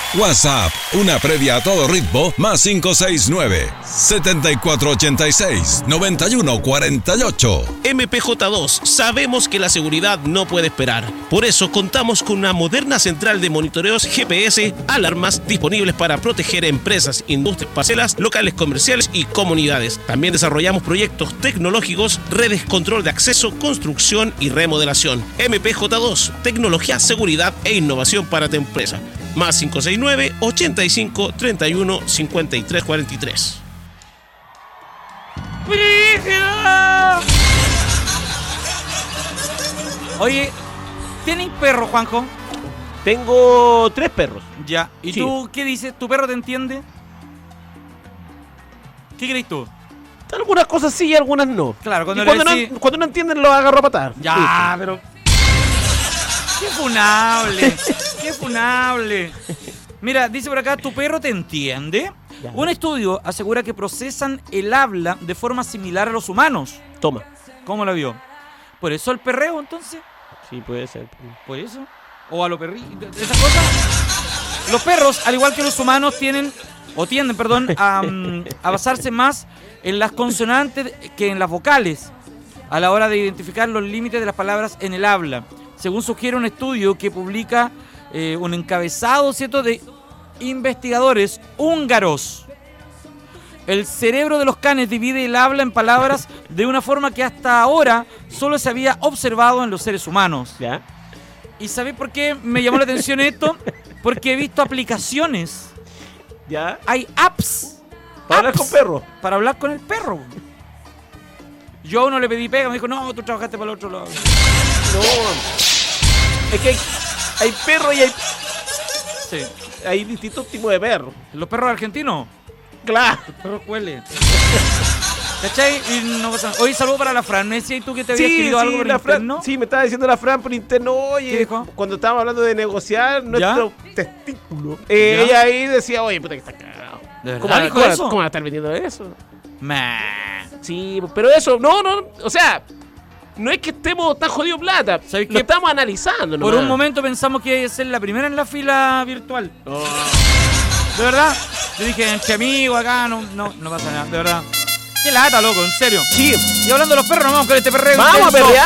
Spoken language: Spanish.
WhatsApp, una previa a todo ritmo, más 569-7486-9148. MPJ2, sabemos que la seguridad no puede esperar. Por eso contamos con una moderna central de monitoreos GPS, alarmas disponibles para proteger empresas, industrias, parcelas, locales comerciales y comunidades. También desarrollamos proyectos tecnológicos, redes, control de acceso, construcción y remodelación. MPJ2, tecnología, seguridad e innovación para tu empresa. Más 569-85-31-53-43. ¡Brígido! Oye, ¿tienes perro, Juanjo? Tengo 3 perros. Ya. ¿Y Sí. tú qué dices? ¿Tu perro te entiende? ¿Qué crees tú? Algunas cosas sí y algunas no. Claro, cuando, Y cuando, le decís- cuando no entienden, los agarro a patar. Ya, pero... ¡Qué funable! ¡Qué funable! Mira, dice por acá, ¿tu perro te entiende? Ya. Un estudio asegura que procesan el habla de forma similar a los humanos. Toma. ¿Cómo lo vio? ¿Por eso el perreo, entonces? Sí, puede ser. ¿Por eso? ¿O a los perritos? ¿Esas cosas? Los perros, al igual que los humanos, tienden a basarse más en las consonantes que en las vocales a la hora de identificar los límites de las palabras en el habla. Según sugiere un estudio que publica un encabezado, ¿cierto?, de investigadores húngaros. El cerebro de los canes divide el habla en palabras de una forma que hasta ahora solo se había observado en los seres humanos. ¿Ya? ¿Y sabés por qué me llamó la atención esto? Porque he visto aplicaciones. ¿Ya? Hay apps. Para hablar con perros. Para hablar con el perro. Yo a uno le pedí pega, me dijo, no, tú trabajaste para el otro lado. No. Es que hay perros y Sí. hay distintos tipos de perros. Los perros argentinos. Claro. Los perros cueles. ¿Cachai? Y no pasa nada. Oye, saludo para la Fran. ¿Me decías tú que te había escrito algo por la Fran, interno? sí, me estaba diciendo la Fran por interno. Oye, ¿Qué dijo? cuando estábamos hablando de negociar nuestro testículo, ella ahí decía, oye, puta que está cagado. ¿De verdad ¿Cómo, dijo cómo- eso? ¿Cómo van a estar vendiendo eso? Meh. Sí, pero eso, no, o sea, no es que estemos tan jodidos plata. ¿Sabes Lo qué? estamos analizando, Por nomás. un momento pensamos que iba a ser la primera en la fila virtual. No. De verdad. Yo dije, entre amigos acá, no pasa nada, de verdad. Qué lata, loco, en serio. Sí, Y hablando de los perros, nos vamos con este perreo. vamos a intenso. perrear